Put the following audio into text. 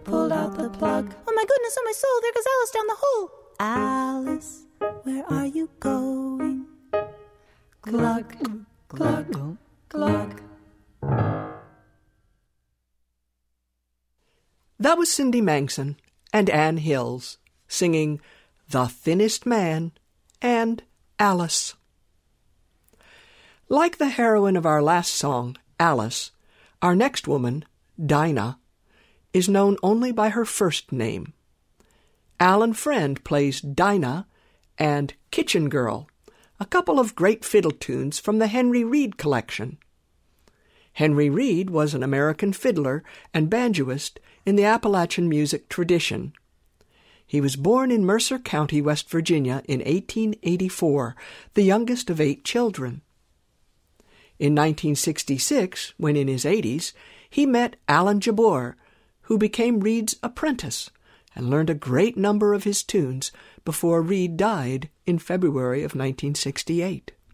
pulled out the plug. Oh my goodness, oh my soul, there goes Alice down the hole. Alice, where are you going? Glug, glug, glug. That was Cindy Mangson and Ann Hills singing The Thinnest Man and Alice. Like the heroine of our last song, Alice, our next woman, Dinah, is known only by her first name. Alan Friend plays Dinah and Kitchen Girl, a couple of great fiddle tunes from the Henry Reed collection. Henry Reed was an American fiddler and banjoist in the Appalachian music tradition. He was born in Mercer County, West Virginia in 1884, the youngest of 8 children. In 1966, when in his 80s, he met Alan Jabbour, who became Reed's apprentice and learned a great number of his tunes before Reed died in February of 1968.